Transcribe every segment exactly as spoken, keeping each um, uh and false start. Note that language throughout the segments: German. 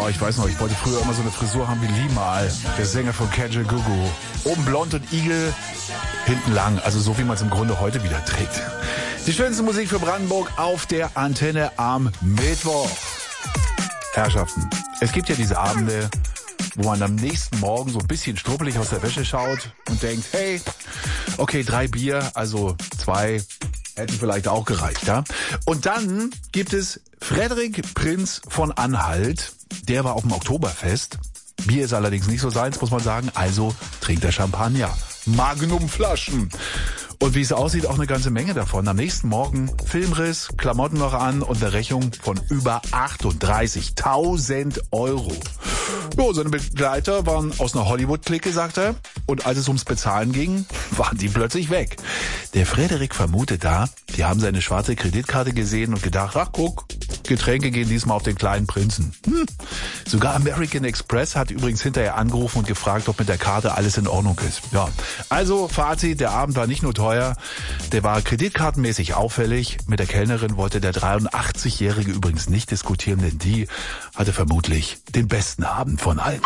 ich weiß noch, ich wollte früher immer so eine Frisur haben wie Limal, der Sänger von Kaja Gugu. Oben blond und Igel, hinten lang, also so wie man es im Grunde heute wieder trägt. Die schönste Musik für Brandenburg auf der Antenne am Mittwoch. Herrschaften, es gibt ja diese Abende, wo man am nächsten Morgen so ein bisschen struppelig aus der Wäsche schaut und denkt, hey, okay, drei Bier, also zwei hätten vielleicht auch gereicht, ja? Und dann gibt es Frederik Prinz von Anhalt, der war auf dem Oktoberfest. Bier ist allerdings nicht so seins, muss man sagen, also trinkt er Champagner. Magnumflaschen. Und wie es aussieht, auch eine ganze Menge davon. Am nächsten Morgen Filmriss, Klamotten noch an und eine Rechnung von über achtunddreißigtausend Euro. Jo, seine Begleiter waren aus einer Hollywood-Clique, sagt er. Und als es ums Bezahlen ging, waren die plötzlich weg. Der Frederik vermutet da, die haben seine schwarze Kreditkarte gesehen und gedacht, ach guck, Getränke gehen diesmal auf den kleinen Prinzen. Hm. Sogar American Express hat übrigens hinterher angerufen und gefragt, ob mit der Karte alles in Ordnung ist. Ja, also Fazit, der Abend war nicht nur teuer, der war kreditkartenmäßig auffällig. Mit der Kellnerin wollte der dreiundachtzigjährige übrigens nicht diskutieren, denn die hatte vermutlich den besten Abend von allen.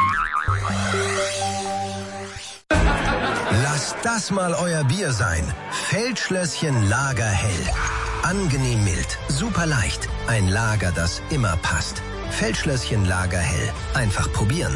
Lasst das mal euer Bier sein. Feldschlösschen Lagerhell. Angenehm mild, super leicht. Ein Lager, das immer passt. Feldschlösschen Lagerhell. Einfach probieren.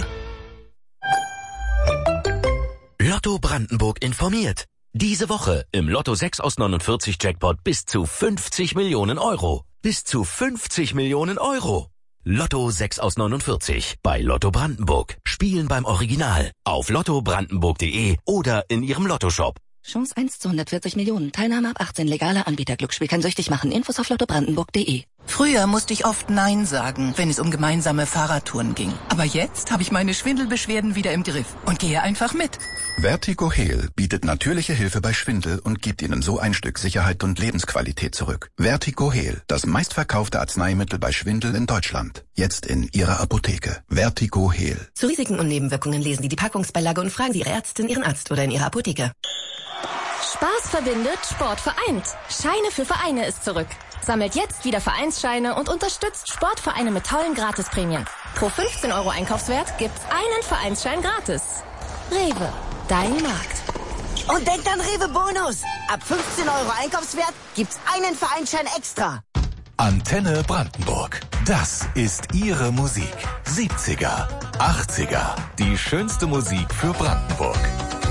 Lotto Brandenburg informiert. Diese Woche im Lotto sechs aus neunundvierzig Jackpot bis zu fünfzig Millionen Euro. Bis zu fünfzig Millionen Euro. Lotto sechs aus neunundvierzig bei Lotto Brandenburg. Spielen beim Original auf lotto brandenburg punkt de oder in ihrem Lottoshop. Chance eins zu hundertvierzig Millionen. Teilnahme ab achtzehn. Legaler Anbieter. Glücksspiel kann süchtig machen. Infos auf lotto brandenburg punkt de. Früher musste ich oft Nein sagen, wenn es um gemeinsame Fahrradtouren ging. Aber jetzt habe ich meine Schwindelbeschwerden wieder im Griff und gehe einfach mit. Vertigo Heal bietet natürliche Hilfe bei Schwindel und gibt Ihnen so ein Stück Sicherheit und Lebensqualität zurück. Vertigo Heal, das meistverkaufte Arzneimittel bei Schwindel in Deutschland. Jetzt in Ihrer Apotheke. Vertigo Heal. Zu Risiken und Nebenwirkungen lesen Sie die Packungsbeilage und fragen Sie Ihre Ärztin, Ihren Arzt oder in Ihrer Apotheke. Spaß verbindet, Sport vereint. Scheine für Vereine ist zurück. Sammelt jetzt wieder Vereinsscheine und unterstützt Sportvereine mit tollen Gratisprämien. Pro fünfzehn Euro Einkaufswert gibt's einen Vereinsschein gratis. Rewe, dein Markt. Und denkt an Rewe Bonus. Ab fünfzehn Euro Einkaufswert gibt's einen Vereinsschein extra. Antenne Brandenburg. Das ist Ihre Musik. siebziger, achtziger. Die schönste Musik für Brandenburg.